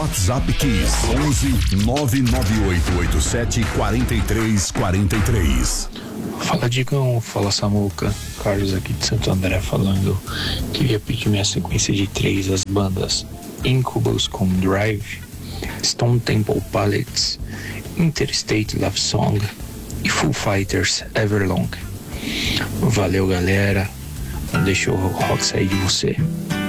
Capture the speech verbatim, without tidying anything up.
WhatsApp Kiss onze nove nove oito oito sete quatro três quatro três. Fala Digão, fala Samuca, Carlos aqui de Santo André falando. Queria pedir minha sequência de três das bandas Incubus com Drive, Stone Temple Pilots, Interstate Love Song e Foo Fighters Everlong. Valeu galera, não deixa o rock sair de você.